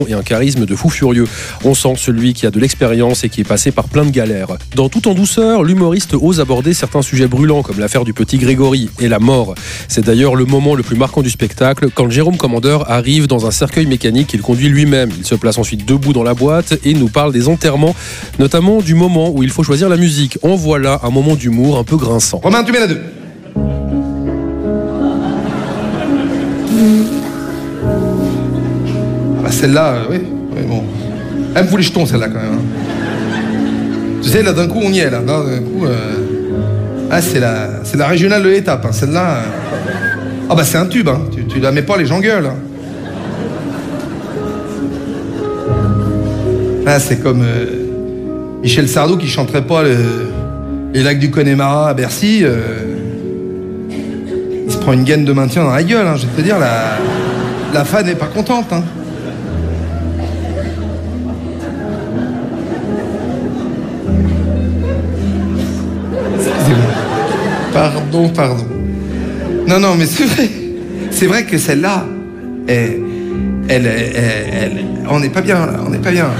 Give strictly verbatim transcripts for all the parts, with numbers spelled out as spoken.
et un charisme de fou furieux. On sent celui qui a de l'expérience et qui est passé par plein de galères. Dans Tout en douceur, l'humoriste ose aborder certains sujets brûlants comme l'affaire du petit Grégory et la mort. C'est d'ailleurs le moment le plus marquant du spectacle quand Jérôme Commandeur arrive dans un cercueil mécanique qu'il conduit lui-même. Il se place ensuite debout dans la boîte et nous parle des enterrements, notamment du moment où il faut choisir la musique. En voilà un moment d'humour un peu grinçant. Romain, tu mets la deux. Ah, celle-là, euh, oui, oui, bon. Elle me fout les jetons, celle-là, quand même. Hein. Tu sais, là, d'un coup, on y est, là. Là, d'un coup, euh... ah, c'est la, c'est la régionale de l'étape, hein. Celle-là... Euh... Ah, bah, c'est un tube, hein. Tu, tu la mets pas, les gens gueulent, hein. Ah, c'est comme euh... Michel Sardou qui chanterait pas le... les lacs du Connemara à Bercy. Euh... Il se prend une gaine de maintien dans la gueule, hein. Je vais te dire, la, la fan n'est pas contente, hein. Pardon, pardon. Non, non, mais c'est vrai. C'est vrai que celle-là, elle, elle, elle, elle, on n'est pas bien, là. On n'est pas bien.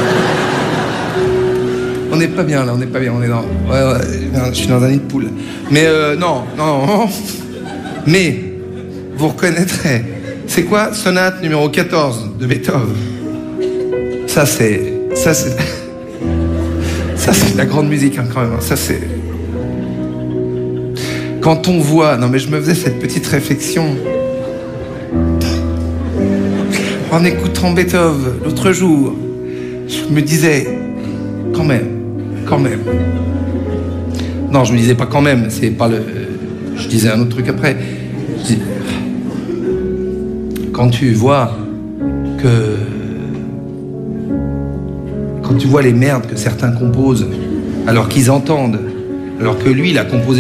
On n'est pas bien, là. On n'est pas bien. On est dans... Ouais, ouais, je suis dans un nid de poule. Mais euh, non, non. Mais, vous reconnaîtrez. C'est quoi? Sonate numéro quatorze de Beethoven. Ça, c'est... Ça, c'est... Ça, c'est de la grande musique, hein, quand même. Ça, c'est... Quand on voit... Non, mais je me faisais cette petite réflexion. En écoutant Beethoven l'autre jour, je me disais, quand même, quand même. Non, je me disais pas quand même, c'est pas le... Je disais un autre truc après. Je dis... Quand tu vois que... Quand tu vois les merdes que certains composent, alors qu'ils entendent, alors que lui, il a composé